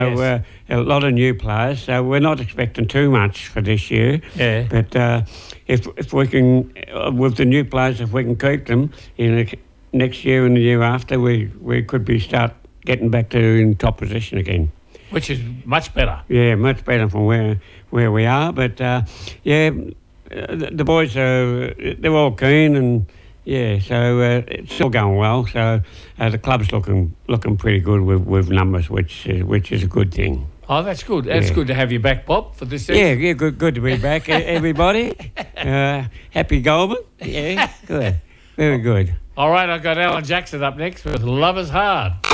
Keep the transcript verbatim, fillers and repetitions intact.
Yes. So, uh, a lot of new players, so we're not expecting too much for this year. Yeah. But uh, if if we can, uh, with the new players, if we can keep them in the, next year and the year after, we, we could be start getting back to in top position again. Which is much better. Yeah, much better from where where we are. But uh, yeah, uh, the, the boys are they're all keen and. Yeah, so uh, it's still going well. So uh, the club's looking looking pretty good with, with numbers, which is, which is a good thing. Oh, that's good. That's Yeah. good to have you back, Bob, for this season. Yeah, yeah, good, good to be back, e- everybody. Uh, happy Goulburn. Yeah, good, very good. All right, I've got Alan Jackson up next with Lovers Hard.